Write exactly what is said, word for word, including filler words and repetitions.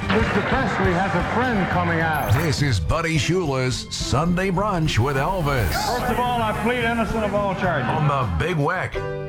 Mister Presley has a friend coming out. This is Buddy Shula's Sunday Brunch with Elvis First of all, I plead innocent of all charges. on the Big Weck.